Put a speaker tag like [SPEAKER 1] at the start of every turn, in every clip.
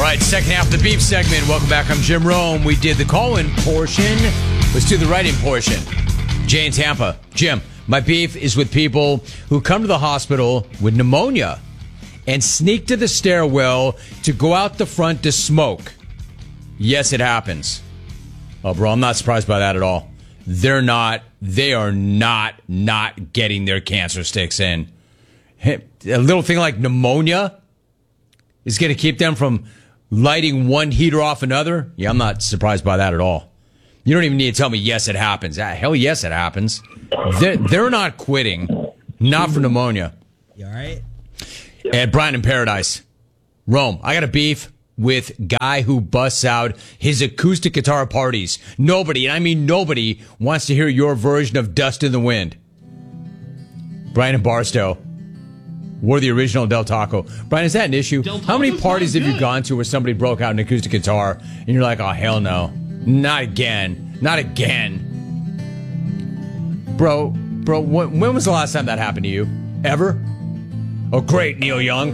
[SPEAKER 1] right, second half of the beef segment. Welcome back. I'm Jim Rome. We did the call-in portion. Let's do the write-in portion. Jay in Tampa. Jim, my beef is with people who come to the hospital with pneumonia and sneak to the stairwell to go out the front to smoke. Yes, it happens. Oh, bro, I'm not surprised by that at all. They are not getting their cancer sticks in. A little thing like pneumonia is going to keep them from lighting one heater off another? Yeah, I'm not surprised by that at all. You don't even need to tell me, yes, it happens. Hell yes, it happens. They're not quitting. Not for pneumonia.
[SPEAKER 2] You all right?
[SPEAKER 1] At Brian in Paradise. Rome, I got a beef with guy who busts out his acoustic guitar parties. Nobody, and I mean nobody, wants to hear your version of Dust in the Wind. Brian in Barstow. We're the original Del Taco. Brian, is that an issue? How many parties have you gone to where somebody broke out an acoustic guitar and you're like, oh, hell no. Not again. Not again. Bro, when was the last time that happened to you? Ever? Oh, great, Neil Young.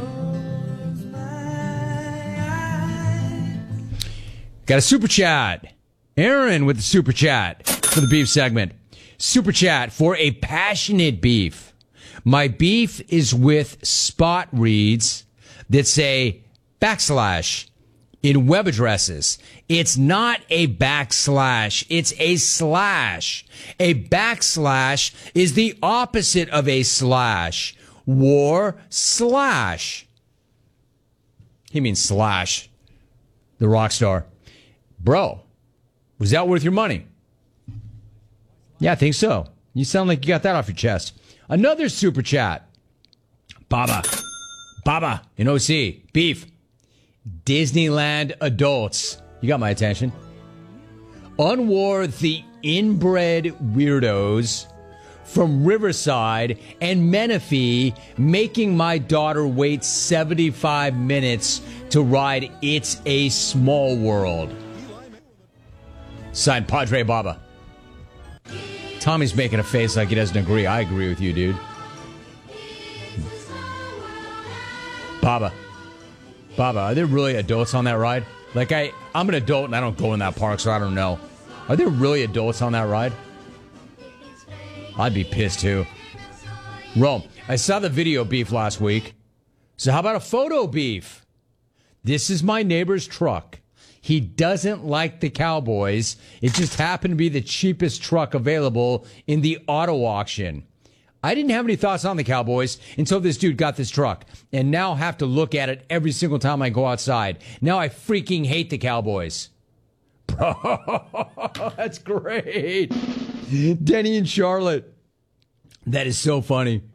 [SPEAKER 1] Got a super chat. Aaron with the super chat for the beef segment. Super chat for a passionate beef. My beef is with spot reads that say backslash in web addresses. It's not a backslash. It's a slash. A backslash is the opposite of a slash. War slash. He means Slash, the rock star. Bro, was that worth your money? Yeah, I think so. You sound like you got that off your chest. Another super chat. Baba in OC. Beef. Disneyland adults. You got my attention. Unwar the inbred weirdos from Riverside and Menifee making my daughter wait 75 minutes to ride It's a Small World. Signed, Padre Baba. Tommy's making a face like he doesn't agree. I agree with you, dude. Baba, are there really adults on that ride? Like, I'm an adult and I don't go in that park, so I don't know. Are there really adults on that ride? I'd be pissed, too. Rome, I saw the video beef last week. So how about a photo beef? This is my neighbor's truck. He doesn't like the Cowboys. It just happened to be the cheapest truck available in the auto auction. I didn't have any thoughts on the Cowboys until this dude got this truck. And now have to look at it every single time I go outside. Now I freaking hate the Cowboys. Bro, that's great. Denny and Charlotte. That is so funny.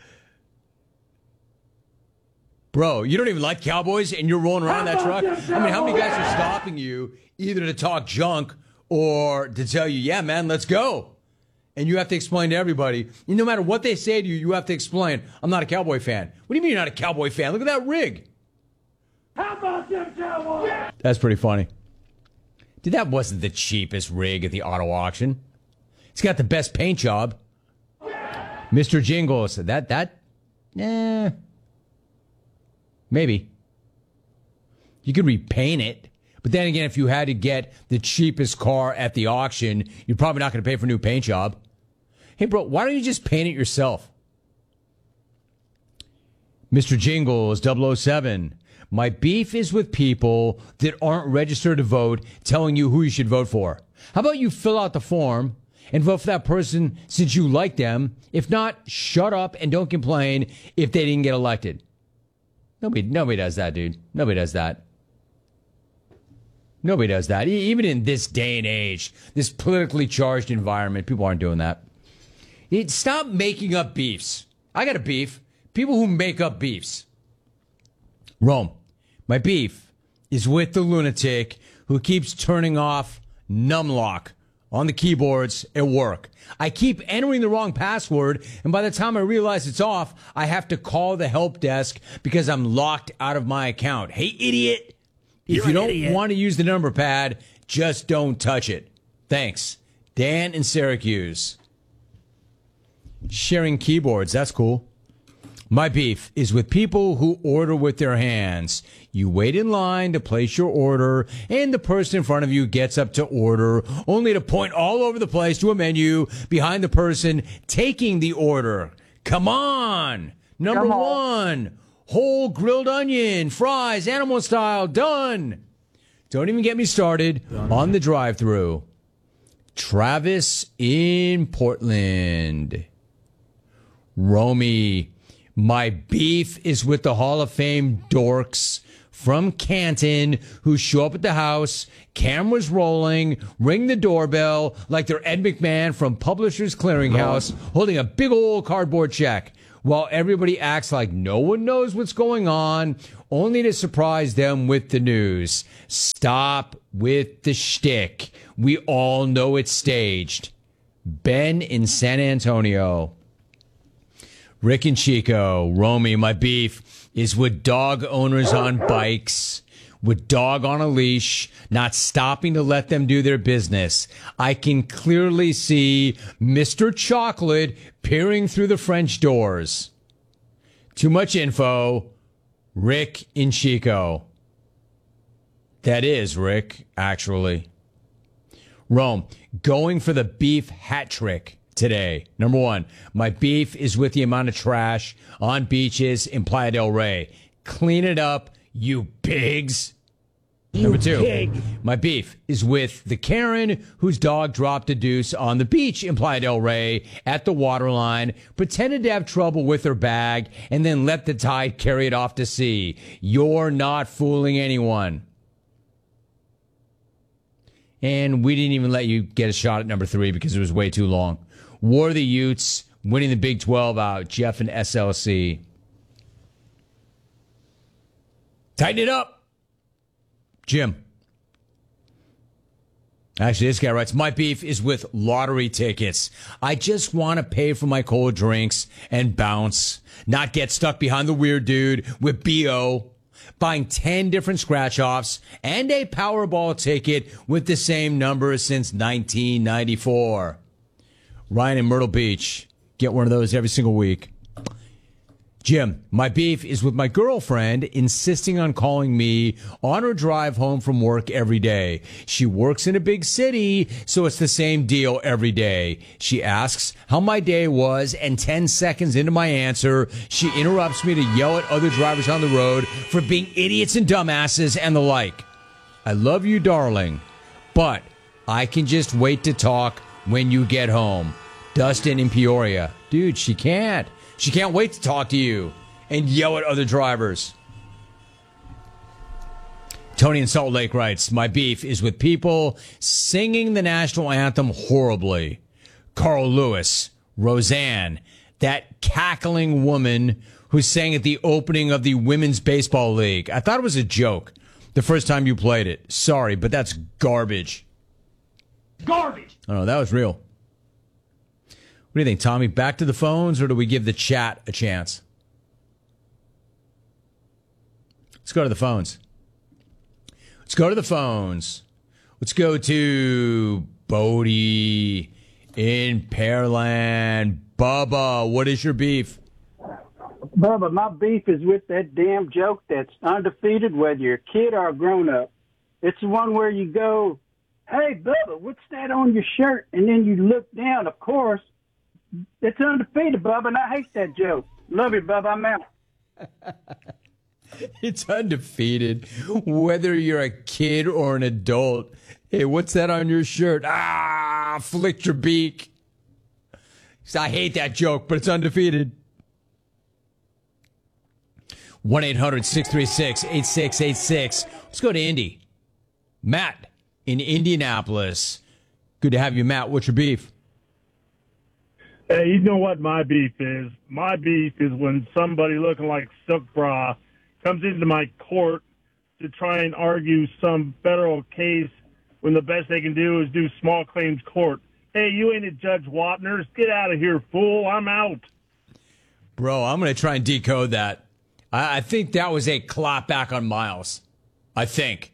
[SPEAKER 1] Bro, you don't even like Cowboys and you're rolling around in that truck? I mean, how many guys are stopping you either to talk junk or to tell you, yeah, man, let's go? And you have to explain to everybody. And no matter what they say to you, you have to explain, I'm not a Cowboy fan. What do you mean you're not a Cowboy fan? Look at that rig.
[SPEAKER 3] How about them Cowboys?
[SPEAKER 1] That's pretty funny. Dude, that wasn't the cheapest rig at the auto auction. It's got the best paint job. Mr. Jingles, maybe. You could repaint it. But then again, if you had to get the cheapest car at the auction, you're probably not going to pay for a new paint job. Hey, bro, why don't you just paint it yourself? Mr. Jingles, 007. My beef is with people that aren't registered to vote telling you who you should vote for. How about you fill out the form and vote for that person since you like them? If not, shut up and don't complain if they didn't get elected. Nobody does that, dude. Nobody does that. Nobody does that. Even in this day and age, this politically charged environment, people aren't doing that. Stop making up beefs. I got a beef. People who make up beefs. Rome, my beef is with the lunatic who keeps turning off numlock on the keyboards at work. I keep entering the wrong password, and by the time I realize it's off, I have to call the help desk because I'm locked out of my account. Hey, idiot! If you don't want to use the number pad, just don't touch it. Thanks. Dan in Syracuse. Sharing keyboards, that's cool. My beef is with people who order with their hands. You wait in line to place your order, and the person in front of you gets up to order, only to point all over the place to a menu behind the person taking the order. Come on! Number one, whole grilled onion, fries, animal style, done. Don't even get me started on the drive-thru. Travis in Portland. Romy, my beef is with the Hall of Fame dorks from Canton who show up at the house, cameras rolling, ring the doorbell like they're Ed McMahon from Publishers Clearinghouse holding a big old cardboard check while everybody acts like no one knows what's going on, only to surprise them with the news. Stop with the shtick. We all know it's staged. Ben in San Antonio. Rick and Chico, Romy, my beef is with dog owners on bikes, with dog on a leash, not stopping to let them do their business. I can clearly see Mr. Chocolate peering through the French doors. Too much info. Rick and Chico. That is Rick, actually. Rome, going for the beef hat trick today. Number one, my beef is with the amount of trash on beaches in Playa del Rey. Clean it up, you pigs. Number two, my beef is with the Karen whose dog dropped a deuce on the beach in Playa del Rey at the waterline, pretended to have trouble with her bag, and then let the tide carry it off to sea. You're not fooling anyone. And we didn't even let you get a shot at number three because it was way too long. War the Utes, winning the Big 12 out. Jeff and SLC. Tighten it up. Jim. Actually, this guy writes, my beef is with lottery tickets. I just want to pay for my cold drinks and bounce, not get stuck behind the weird dude with BO, buying 10 different scratch-offs and a Powerball ticket with the same number since 1994. Ryan in Myrtle Beach. Get one of those every single week. Jim, my beef is with my girlfriend insisting on calling me on her drive home from work every day. She works in a big city, so it's the same deal every day. She asks how my day was, and 10 seconds into my answer, she interrupts me to yell at other drivers on the road for being idiots and dumbasses and the like. I love you, darling, but I can just wait to talk when you get home. Dustin in Peoria. Dude, she can't. She can't wait to talk to you and yell at other drivers. Tony in Salt Lake writes, my beef is with people singing the national anthem horribly. Carl Lewis, Roseanne, that cackling woman who sang at the opening of the Women's Baseball League. I thought it was a joke the first time you played it. Sorry, but that's garbage.
[SPEAKER 3] Garbage!
[SPEAKER 1] Oh, no, that was real. What do you think, Tommy? Back to the phones, or do we give the chat a chance? Let's go to the phones. Let's go to the phones. Let's go to Bodie in Pearland. Bubba, what is your beef?
[SPEAKER 2] Bubba, my beef is with that damn joke that's undefeated, whether you're a kid or a grown-up. It's the one where you go, hey, Bubba, what's that on your shirt? And then you look down, of course. It's undefeated, Bubba, and I hate that joke. Love you, Bubba. I'm out.
[SPEAKER 1] It's undefeated, whether you're a kid or an adult. Hey, what's that on your shirt? Ah, flicked your beak. I hate that joke, but it's undefeated. 1-800-636-8686. Let's go to Indy. Matt in Indianapolis. Good to have you, Matt. What's your beef?
[SPEAKER 4] Hey, you know what my beef is? My beef is when somebody looking like Silk Bra comes into my court to try and argue some federal case when the best they can do is do small claims court. Hey, you ain't a Judge Wapner's. Get out of here, fool. I'm out.
[SPEAKER 1] Bro, I'm going to try and decode that. I think that was a clap back on Miles. I think.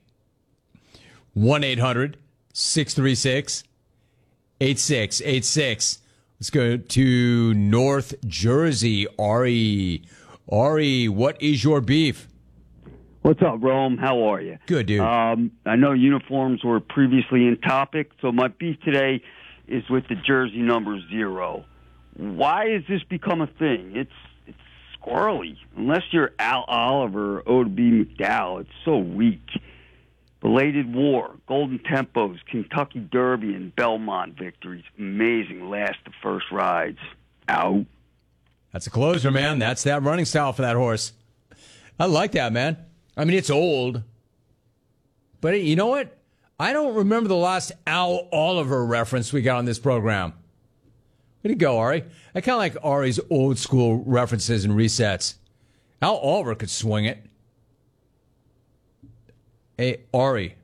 [SPEAKER 1] 1-800-636-8686. Let's go to North Jersey. Ari. Ari, what is your beef?
[SPEAKER 5] What's up, Rome? How are you?
[SPEAKER 1] Good, dude.
[SPEAKER 5] I know uniforms were previously in topic, so my beef today is with the jersey number 0. Why has this become a thing? It's squirrely. Unless you're Al Oliver or O.B. McDowell, it's so weak. Belated War, Golden Tempos, Kentucky Derby, and Belmont victories. Amazing last to first rides. Out.
[SPEAKER 1] That's a closer, man. That's that running style for that horse. I like that, man. I mean, it's old. But you know what? I don't remember the last Al Oliver reference we got on this program. Way to go, Ari. I kind of like Ari's old school references and resets. Al Oliver could swing it. Hey, Ari,